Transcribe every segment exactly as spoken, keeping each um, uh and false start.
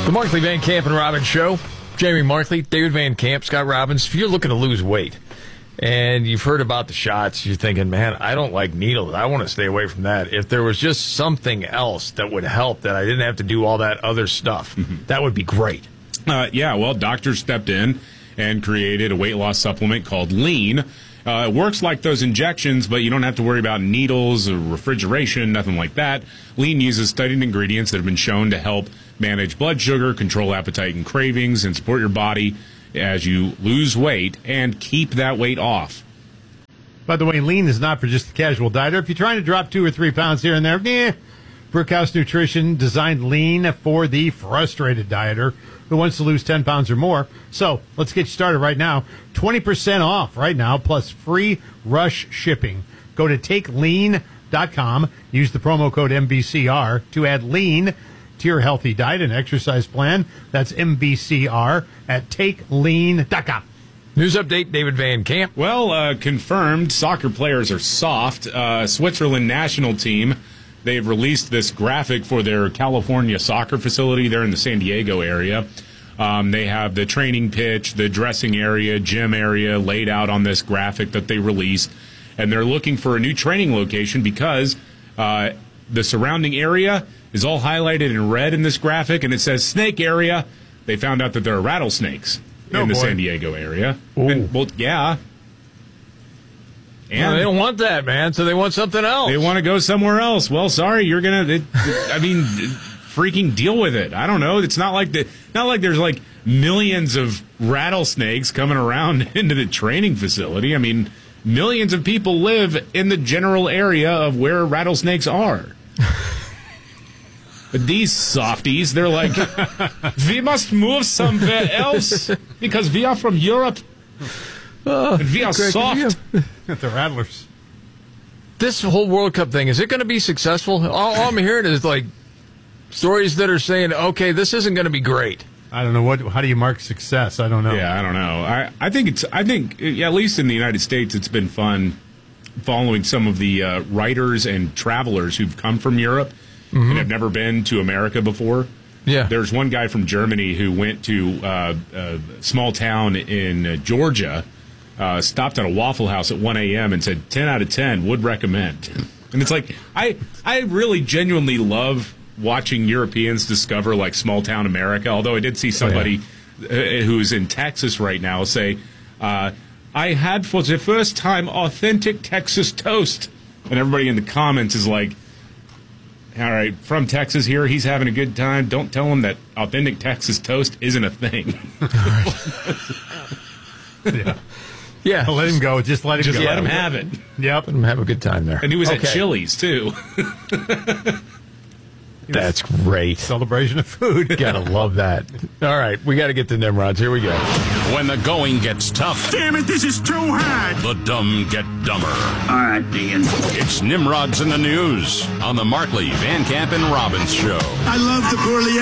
The Markley, Van Camp, and Robbins Show. Jamie Markley, David Van Camp, Scott Robbins. If you're looking to lose weight and you've heard about the shots, you're thinking, man, I don't like needles. I want to stay away from that. If there was just something else that would help, that I didn't have to do all that other stuff, mm-hmm. that would be great. Uh, yeah, well, doctors stepped in and created a weight loss supplement called Lean. Uh, it works like those injections, but you don't have to worry about needles or refrigeration, nothing like that. Lean uses studied ingredients that have been shown to help manage blood sugar, control appetite and cravings, and support your body as you lose weight and keep that weight off. By the way, Lean is not for just the casual dieter. If you're trying to drop two or three pounds here and there, eh, Brickhouse Nutrition designed Lean for the frustrated dieter who wants to lose ten pounds or more. So let's get you started right now. twenty percent off right now, plus free rush shipping. Go to take lean dot com. Use the promo code M B C R to add Lean to your healthy diet and exercise plan. That's M B C R at take lean dot com. News update, David Van Camp. Well, uh, confirmed soccer players are soft. Uh, Switzerland national team, they've released this graphic for their California soccer facility there in the San Diego area. Um, they have the training pitch, the dressing area, gym area laid out on this graphic that they released. And they're looking for a new training location because uh, the surrounding area is all highlighted in red in this graphic, and it says snake area. They found out that there are rattlesnakes oh, in the boy. San Diego area. And, well, yeah. And no, they don't want that, man, so they want something else. They want to go somewhere else. Well, sorry, you're going to, I mean, freaking deal with it. I don't know. It's not like the, not like there's like millions of rattlesnakes coming around into the training facility. I mean, millions of people live in the general area of where rattlesnakes are. But these softies, they're like, we must move somewhere else because we are from Europe. Oh, and we are soft. The Rattlers. This whole World Cup thing, is it going to be successful? All, all I'm hearing is like stories that are saying, okay, this isn't going to be great. I don't know what. How do you mark success? I don't know. Yeah, I don't know. I, I think it's. I think yeah, at least in the United States, it's been fun following some of the uh, writers and travelers who've come from Europe mm-hmm. and have never been to America before. Yeah, there's one guy from Germany who went to uh, a small town in uh, Georgia, uh, stopped at a Waffle House at one a.m. and said ten out of ten would recommend. And it's like I I really genuinely love watching Europeans discover like small town America. Although I did see somebody oh, yeah. uh, who's in Texas right now say, uh, I had for the first time authentic Texas toast. And everybody in the comments is like, all right, from Texas here, he's having a good time. Don't tell him that authentic Texas toast isn't a thing. yeah. Yeah. Let him go. Just let him Just go. Just let him have it. Yep. Let him have a good time there. And he was okay. at Chili's, too. That's great. Celebration of food. Gotta love that. All right, we got to get to Nimrods. Here we go. When the going gets tough. Damn it, this is too hard. The dumb get dumber. All right, Dean. It's Nimrods in the News on the Markley, Van Camp, and Robbins Show. I love the poorly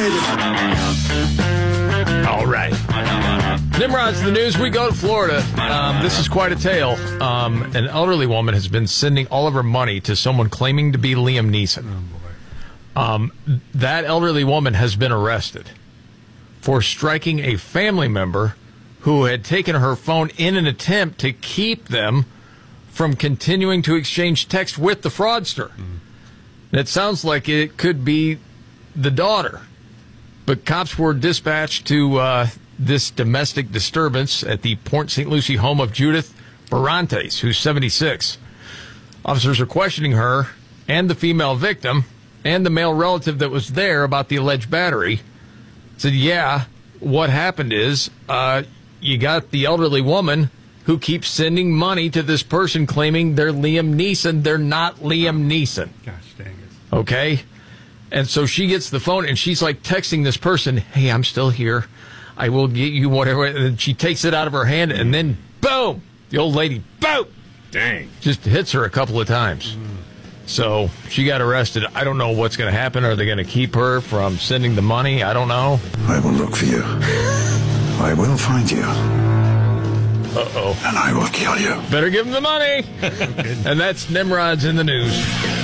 educated. All right. Nimrods in the News. We go to Florida. Um, this is quite a tale. Um, an elderly woman has been sending all of her money to someone claiming to be Liam Neeson. Oh, Um, that elderly woman has been arrested for striking a family member who had taken her phone in an attempt to keep them from continuing to exchange text with the fraudster. Mm. And it sounds like it could be the daughter. But cops were dispatched to uh, this domestic disturbance at the Port Saint Lucie home of Judith Barantes, who's seventy-six. Officers are questioning her and the female victim and the male relative that was there about the alleged battery. Said, yeah, what happened is uh, you got the elderly woman who keeps sending money to this person claiming they're Liam Neeson. They're not Liam Neeson. Gosh dang it. Okay? And so she gets the phone, and she's like texting this person, hey, I'm still here. I will get you whatever. And then she takes it out of her hand, and then, boom, the old lady, boom, dang, just hits her a couple of times. Mm. So she got arrested. I don't know what's going to happen. Are they going to keep her from sending the money? I don't know. I will look for you. I will find you. Uh-oh. And I will kill you. Better give him the money. And that's Nimrods in the News.